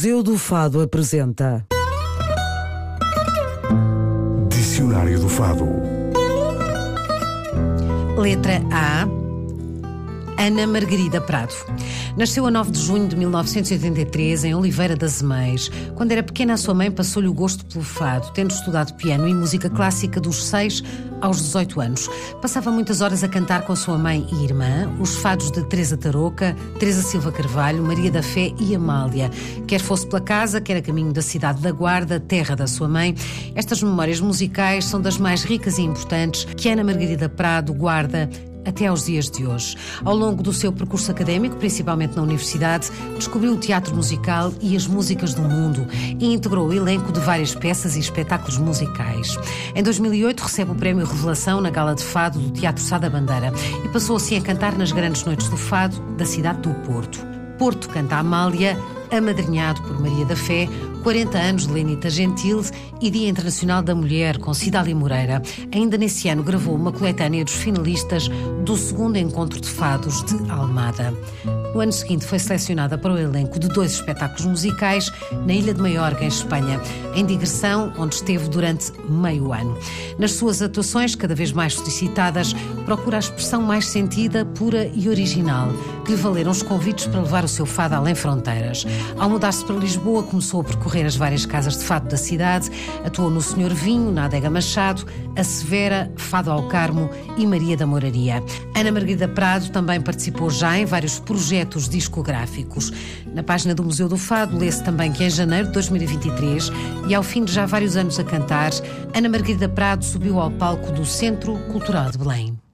Museu do Fado apresenta Dicionário do Fado. Letra A. Ana Margarida Prado. Nasceu a 9 de junho de 1983 em Oliveira das Meias. Quando era pequena, a sua mãe passou-lhe o gosto pelo fado, tendo estudado piano e música clássica dos 6 aos 18 anos. Passava muitas horas a cantar com a sua mãe e irmã os fados de Teresa Tarouca, Teresa Silva Carvalho, Maria da Fé e Amália. Quer fosse pela casa, quer a caminho da cidade da Guarda, terra da sua mãe, estas memórias musicais são das mais ricas e importantes que Ana Margarida Prado guarda até aos dias de hoje. Ao longo do seu percurso académico, principalmente na universidade, descobriu o teatro musical e as músicas do mundo e integrou o elenco de várias peças e espetáculos musicais. Em 2008 recebe o prémio Revelação na Gala de Fado do Teatro Sá da Bandeira e passou assim a cantar nas grandes noites do fado da cidade do Porto. Porto canta Amália, amadrinhado por Maria da Fé, 40 anos de Lenita Gentil e Dia Internacional da Mulher, com Cidália Moreira. Ainda nesse ano gravou uma coletânea dos finalistas do segundo Encontro de Fados de Almada. No ano seguinte foi selecionada para o elenco de 2 espetáculos musicais na Ilha de Maiorca, em Espanha, em digressão, onde esteve durante meio ano. Nas suas atuações, cada vez mais solicitadas, procura a expressão mais sentida, pura e original, que lhe valeram os convites para levar o seu fado além fronteiras. Ao mudar-se para Lisboa, começou a percorrer as várias casas de fado da cidade, atuou no Senhor Vinho, na Adega Machado, a Severa, Fado ao Carmo e Maria da Moraria. Ana Margarida Prado também participou já em vários projetos discográficos. Na página do Museu do Fado lê-se também que em janeiro de 2023, e ao fim de já vários anos a cantar, Ana Margarida Prado subiu ao palco do Centro Cultural de Belém.